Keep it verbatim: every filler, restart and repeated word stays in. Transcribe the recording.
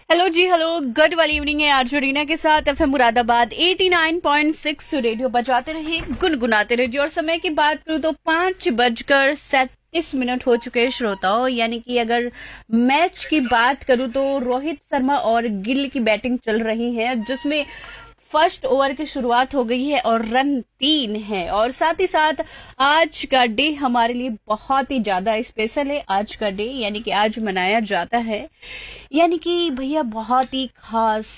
Hello जी, hello, good वाली evening है आज रीना के साथ FM Moradabad eighty nine point six radio बजाते रहे, गुनगुनाते रहिए। और समय की बात करूँ तो पांच बजकर सैंतीस मिनट हो चुके हैं श्रोताओं। यानी कि अगर मैच की बात करूँ तो रोहित शर्मा और गिल की बैटिंग चल रही है, जिसमें फर्स्ट ओवर की शुरुआत हो गई है और रन तीन है। और साथ ही साथ आज का डे हमारे लिए बहुत ही ज्यादा स्पेशल है। आज का डे यानी कि आज मनाया जाता है, यानी कि भैया बहुत ही खास